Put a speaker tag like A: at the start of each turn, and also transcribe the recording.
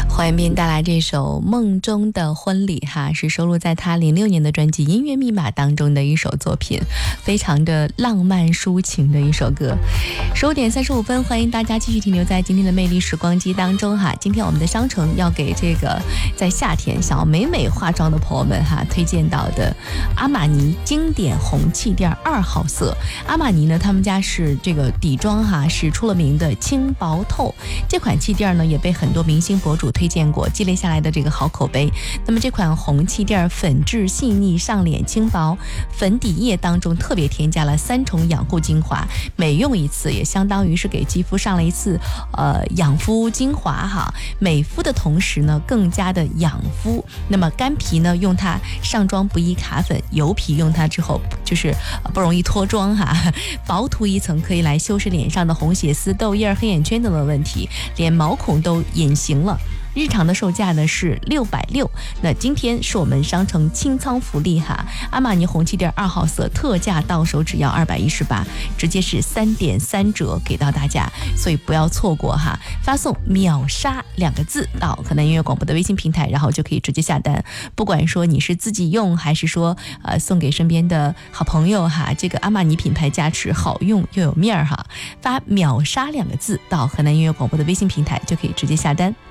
A: 黄彦斌带来这首《梦中的婚礼》哈，是收录在他06年的专辑《音乐密码》当中的一首作品，非常的浪漫抒情的一首歌。15点35分，欢迎大家继续停留在今天的魅力时光机当中哈。今天我们的商城要给这个在夏天想要美美化妆的朋友们哈，推荐到的阿玛尼经典红气垫2号色。阿玛尼呢，他们家是这个底妆哈，是出了名的轻薄透。这款气垫呢，也被很多明星博主推荐过，积累下来的这个好口碑。那么这款红气垫粉质细腻，上脸轻薄，粉底液当中特别添加了3重养护精华，每用一次也相当于是给肌肤上了一次养肤精华哈。美肤的同时呢，更加的养肤。那么干皮呢，用它上妆不易卡粉，油皮用它之后就是不容易脱妆哈。薄涂一层可以来修饰脸上的红血丝、痘印、黑眼圈等的问题，连毛孔都隐形了。日常的售价呢是660，那今天是我们商城清仓福利哈，阿玛尼红气垫2号色特价到手只要218，直接是3.3折给到大家，所以不要错过哈。发送秒杀2个字到河南音乐广播的微信平台，然后就可以直接下单。不管说你是自己用还是说送给身边的好朋友哈，这个阿玛尼品牌加持，好用又有面儿哈。发秒杀2个字到河南音乐广播的微信平台就可以直接下单。